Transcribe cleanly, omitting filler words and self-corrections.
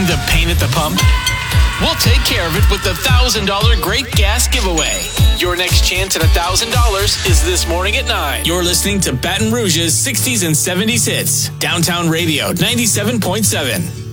the pain at the pump? We'll take care of it with the $1,000 Great Gas Giveaway. Your next chance at $1,000 is this morning at 9. You're listening to Baton Rouge's 60s and 70s hits. Downtown Radio 97.7.